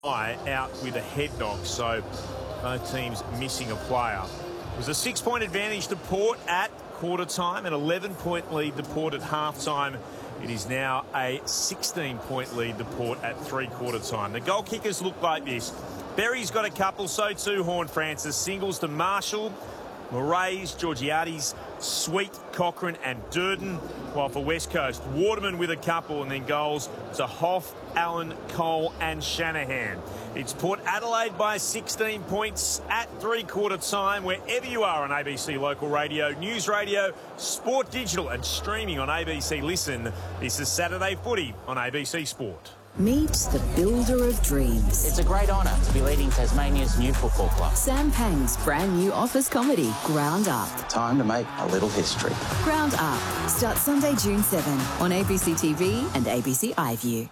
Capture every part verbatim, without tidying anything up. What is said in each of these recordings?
out with a head knock, so both teams missing a player. It was a six-point advantage to Port at quarter time, an eleven-point lead to Port at half-time. It is now a sixteen-point lead to Port at three-quarter time. The goal kickers look like this. Berry's got a couple, so too Horne-Francis. Singles to Marshall, Moraes, Georgiades, Sweet, Cochrane and Durden. While for West Coast, Waterman with a couple, and then goals to Hoff, Allen, Cole and Shanahan. It's Port Adelaide by sixteen points at three-quarter time. Wherever you are on A B C Local Radio, News Radio, Sport Digital and streaming on A B C Listen. This is Saturday Footy on A B C Sport. Meet the builder of dreams. It's a great honour to be leading Tasmania's new football club. Sam Pang's brand new office comedy, Ground Up. Time to make a little history. Ground Up starts Sunday, June seventh on A B C T V and A B C iView.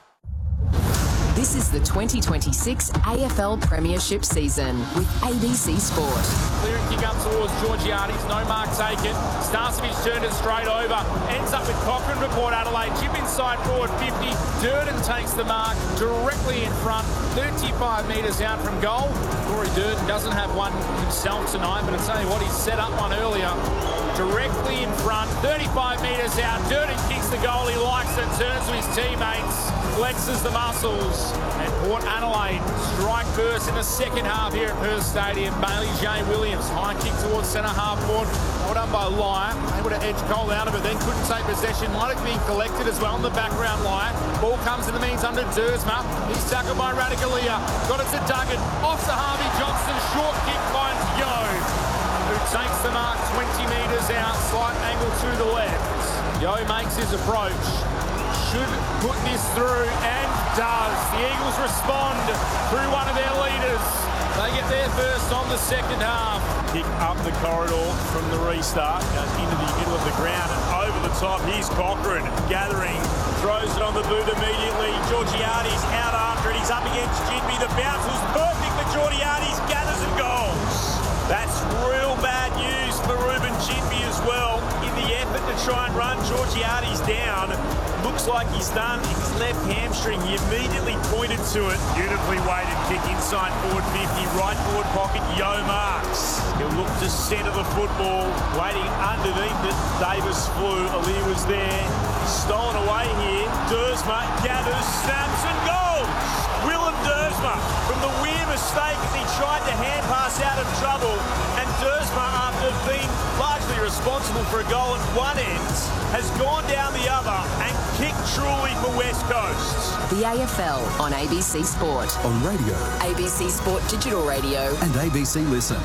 This is the twenty twenty-six A F L Premiership season with A B C Sport. Clearing kick up towards Georgiades, no mark taken. Starcevich turned it straight over. Ends up with Cochrane for Port Adelaide. Chip inside forward fifty. Durden takes the mark directly in front, thirty-five metres out from goal. Rory Durden doesn't have one himself tonight, but I'll tell you what, he set up one earlier. Directly in front, thirty-five metres out. Durden kicks the goal, he likes it, turns to his teammates, flexes the muscles. And Port Adelaide strike first in the second half here at Perth Stadium. Bailey J. Williams, high kick towards centre half forward. Well done by Lyon. Able to edge Cole out of it, then couldn't take possession. Like it being collected as well in the background line. Ball comes in the meantime to Dersma. He's tackled by Radicalea. Got it to Duggan. Off to Harvey Johnson. Short kick finds Yo, who takes the mark twenty metres out. Slight angle to the left. Yo makes his approach. Should put this through and does. The Eagles respond through one of their leaders. They get there first on the second half. Kick up the corridor from the restart, goes into the middle of the ground and over the top. Here's Cochrane gathering, throws it on the boot immediately. Georgiades out after it. He's up against Jinby. The bounce was perfect for Georgiades, gathers and goals. That's real bad news for Ruben Jinby as well. In the effort to try and run Georgiades down, looks like he's done his left hamstring. He immediately pointed to it. Beautifully weighted kick inside forward fifty, right forward pocket, Yo marks. He'll look to centre the football, waiting underneath it. Davis flew, Ali was there. Stolen away here. Dersma gathers, snaps and goals. Willem Dersma from the weird mistake as he tried to hand pass out of trouble. And Dersma, after being largely responsible for a goal at one end, has gone down the other and kicked truly for West Coast. The A F L on A B C Sport. On radio. A B C Sport Digital Radio. And A B C Listen.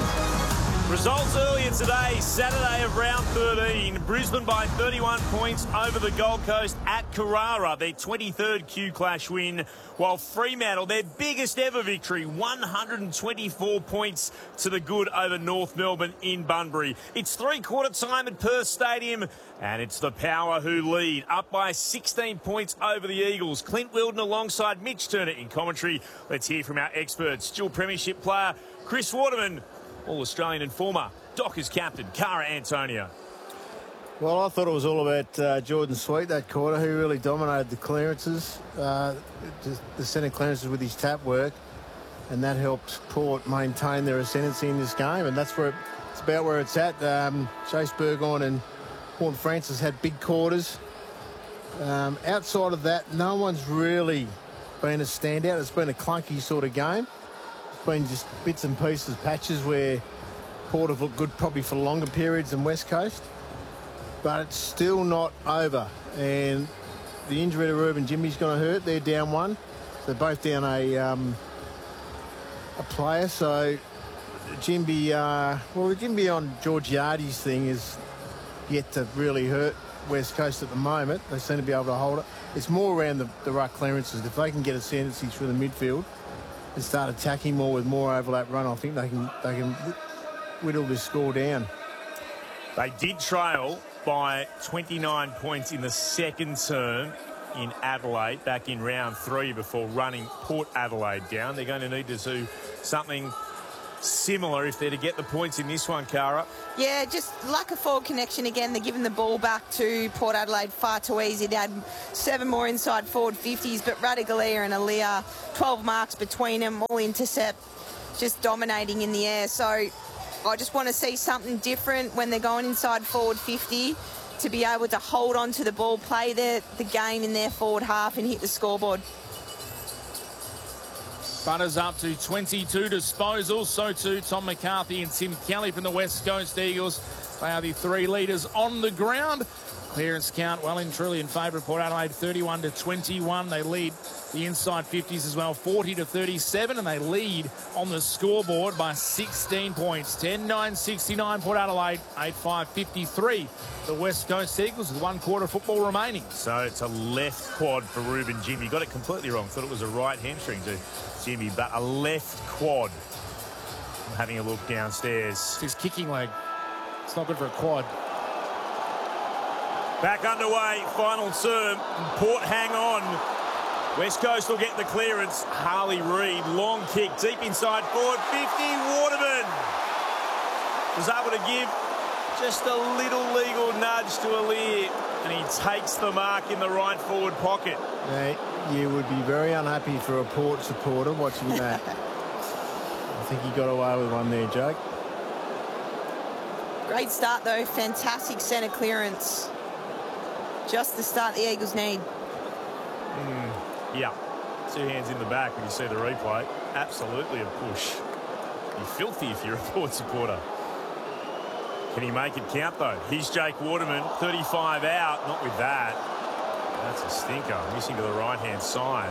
Results earlier today, Saturday of round thirteen. Brisbane by thirty-one points over the Gold Coast at Carrara, their twenty-third Q Clash win, while Fremantle, their biggest ever victory, one hundred twenty-four points to the good over North Melbourne in Bunbury. It's three-quarter time at Perth Stadium, and it's the Power who lead, up by sixteen points over the Eagles. Clint Wilden alongside Mitch Turner in commentary. Let's hear from our experts. Still Premiership player Chris Waterman, All-Australian and former Dockers captain Cara Antonio. Well, I thought it was all about uh, Jordan Sweet that quarter. He really dominated the clearances, uh, just the centre clearances with his tap work, and that helped Port maintain their ascendancy in this game, and that's where it, it's about where it's at. Um, Chase Burgoyne and Horne-Francis had big quarters. Um, outside of that, no one's really been a standout. It's been a clunky sort of game. Been just bits and pieces, patches where Port have looked good probably for longer periods than West Coast, but it's still not over. And the injury to Ruben Jinby's going to hurt. They're down one. They're both down a um, a player. So Jinby, uh, well, the Jinby on Georgiades thing is yet to really hurt West Coast at the moment. They seem to be able to hold it. It's more around the, the ruck clearances. If they can get ascendancy through the midfield and start attacking more with more overlap run, I think they can they can whittle this score down. They did trail by twenty-nine points in the second term in Adelaide back in round three before running Port Adelaide down. They're going to need to do something similar if they're to get the points in this one, Cara. Yeah, just lack of forward connection again. They're giving the ball back to Port Adelaide far too easy. They had seven more inside forward fifties, but Ratugolea and Aaliyah, twelve marks between them, all intercept, just dominating in the air. So I just want to see something different when they're going inside forward fifty, to be able to hold on to the ball, play the, the game in their forward half and hit the scoreboard. Butters up to twenty-two disposals. So too Tom McCarthy and Tim Kelly from the West Coast Eagles. They are the three leaders on the ground. Clearance count well and truly in favour of Port Adelaide, thirty-one to twenty-one. They lead the inside fifties as well, forty to thirty-seven, and they lead on the scoreboard by sixteen points. ten nine sixty-nine Port Adelaide, eight five fifty-three. The West Coast Eagles with one quarter football remaining. So it's a left quad for Ruben Jimmy. Got it completely wrong. Thought it was a right hamstring to Jimmy, but a left quad. I'm having a look downstairs. It's his kicking leg. It's not good for a quad. Back underway, final term. Port hang on. West Coast will get the clearance. Harley Reid, long kick, deep inside forward fifty. Waterman was able to give just a little legal nudge to Aaliyah, and he takes the mark in the right forward pocket. Mate, you would be very unhappy for a Port supporter watching that. I think he got away with one there, Jake. Great start, though. Fantastic centre clearance. Just the start the Eagles need. Mm, yeah. Two hands in the back when you see the replay. Absolutely a push. You're filthy if you're a Port supporter. Can he make it count, though? Here's Jake Waterman, thirty-five out. Not with that. That's a stinker. Missing to the right-hand side.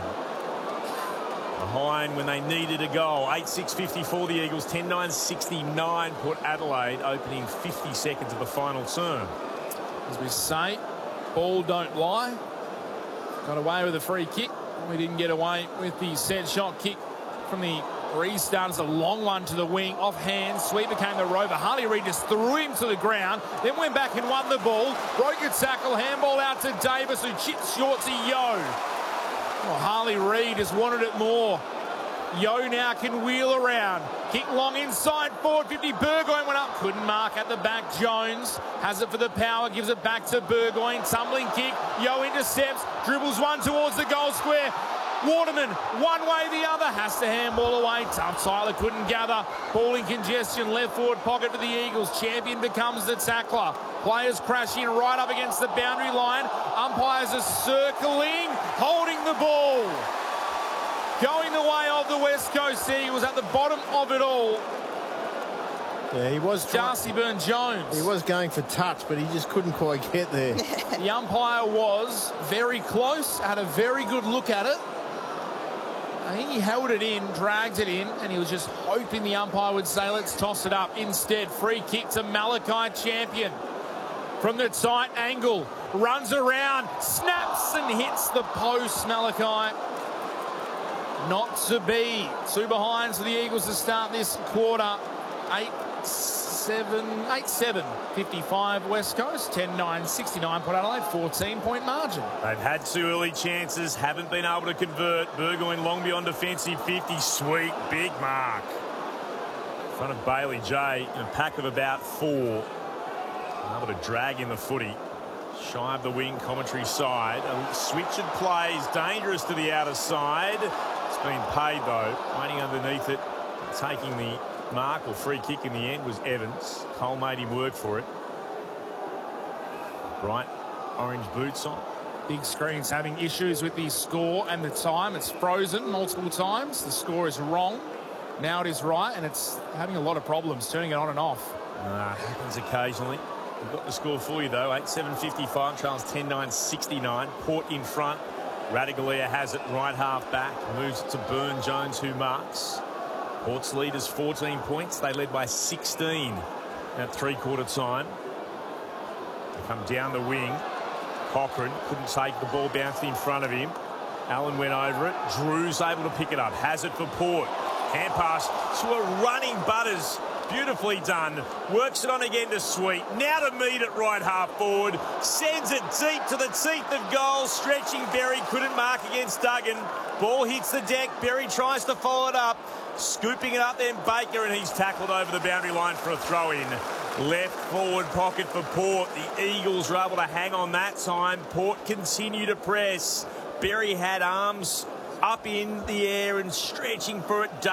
Behind when they needed a goal. eight six fifty-four the Eagles, ten nine sixty-nine Port Adelaide, opening fifty seconds of the final term. As we say, ball don't lie. Got away with a free kick. We didn't get away with the set shot kick from the restart. It's a long one to the wing, off hand. Sweet became the rover. Harley Reid just threw him to the ground, then went back and won the ball. Broke a tackle, handball out to Davis, who chips short to Yo. Well, Harley Reid has wanted it more. Yo now can wheel around. Kick long inside, forward fifty. Burgoyne went up, couldn't mark at the back. Jones has it for the power, gives it back to Burgoyne. Tumbling kick, Yo intercepts, dribbles one towards the goal square. Waterman, one way the other, has to handball away. Tough Tyler couldn't gather. Ball in congestion, left forward pocket for the Eagles. Champion becomes the tackler. Players crash in right up against the boundary line. Umpires are circling, holding the ball. Going the way of the West Coast Eagles at the bottom of it all. Yeah, he was Darcy Byrne-Jones. He was going for touch, but he just couldn't quite get there. The umpire was very close, had a very good look at it. I think he held it in, dragged it in, and he was just hoping the umpire would say, let's toss it up. Instead, free kick to Malachi Champion. From the tight angle, runs around, snaps and hits the post, Malachi. Not to be. Two behinds for the Eagles to start this quarter. eight seven, eight seven fifty-five West Coast, ten nine sixty-nine Port Adelaide, fourteen point margin. They've had two early chances, haven't been able to convert. Burgoyne long beyond defensive fifty, sweet, big mark. In front of Bailey J in a pack of about four. Able to drag in the footy. Shy of the wing, commentary side. A switch and plays, dangerous to the outer side. It's been paid though, waiting underneath it, taking the mark or free kick in the end was Evans. Cole made him work for it. Bright orange boots on. Big screen's having issues with the score and the time. It's frozen multiple times. The score is wrong. Now it is right, and it's having a lot of problems turning it on and off. Uh, happens occasionally. We've got the score for you though. eight seven fifty-five, Charles ten nine sixty-nine. Port in front. Ratugolea has it right half back. Moves it to Byrne-Jones, who marks. Port's lead is fourteen points. They led by sixteen at three-quarter time. They come down the wing. Cochrane couldn't take the ball, bounced in front of him. Allen went over it. Drew's able to pick it up. Has it for Port. Hand pass to a running Butters. Beautifully done. Works it on again to Sweet. Now to Mead at right half forward. Sends it deep to the teeth of goal. Stretching Berry. Couldn't mark against Duggan. Ball hits the deck. Berry tries to follow it up. Scooping it up then Baker, and he's tackled over the boundary line for a throw-in. Left forward pocket for Port. The Eagles were able to hang on that time. Port continue to press. Berry had arms up in the air and stretching for it.